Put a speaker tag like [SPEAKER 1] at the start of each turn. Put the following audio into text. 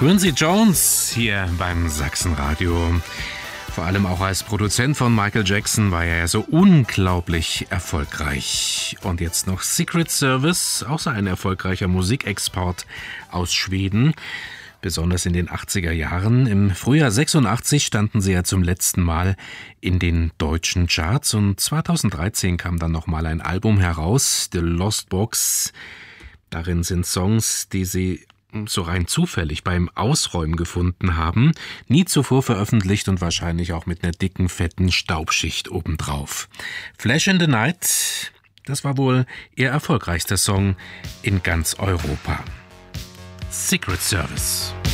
[SPEAKER 1] Quincy Jones hier beim Sachsenradio. Vor allem auch als Produzent von Michael Jackson war er ja so unglaublich erfolgreich. Und jetzt noch Secret Service, auch so ein erfolgreicher Musikexport aus Schweden. Besonders in den 80er Jahren. Im Frühjahr 86 standen sie ja zum letzten Mal in den deutschen Charts. Und 2013 kam dann nochmal ein Album heraus, The Lost Box. Darin sind Songs, die sie so rein zufällig beim Ausräumen gefunden haben, nie zuvor veröffentlicht und wahrscheinlich auch mit einer dicken, fetten Staubschicht obendrauf. Flash in the Night, das war wohl ihr erfolgreichster Song in ganz Europa. Secret Service.